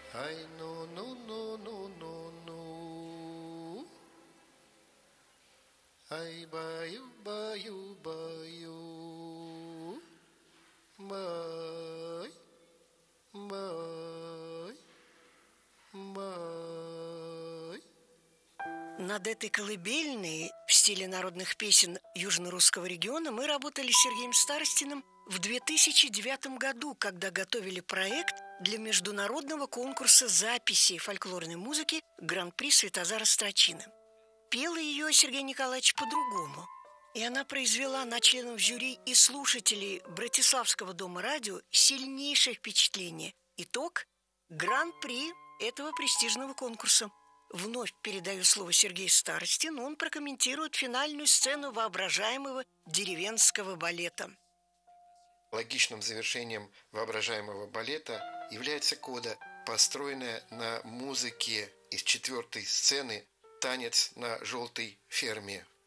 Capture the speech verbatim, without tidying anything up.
Ай, ну, ну, ну, ну, ну, ну. Ай, баю, баю, баю. Бай, бай, бай. Над этой колыбельной в стиле народных песен южно-русского региона мы работали с Сергеем Старостиным в две тысячи девятом году, когда готовили проект для международного конкурса записи фольклорной музыки «Гран-при Святозара Строчины». Пел ее Сергей Николаевич по-другому, и она произвела на членов жюри и слушателей Братиславского дома радио сильнейшее впечатление. Итог – гран-при этого престижного конкурса. Вновь передаю слово Сергею Старостину, он прокомментирует финальную сцену воображаемого деревенского балета. Логичным завершением воображаемого балета является кода, построенная на музыке из четвертой сцены «Танец на желтой ферме».